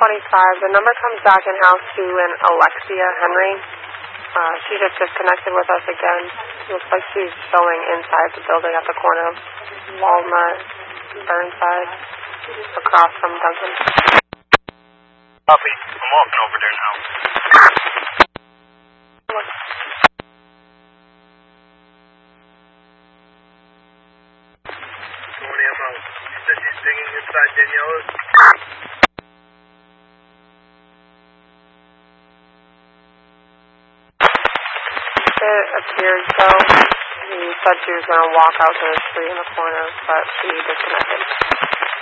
The number comes back in-house to an Alexia Henry. She just disconnected with us again. Looks like she's showing inside the building at the corner of Walnut, Burnside, across from Duncan. Copy. I'm walking over there now. You said she's singing inside Daniela's? It appears so. He said she was going to walk out to the street in the corner, but she disconnected.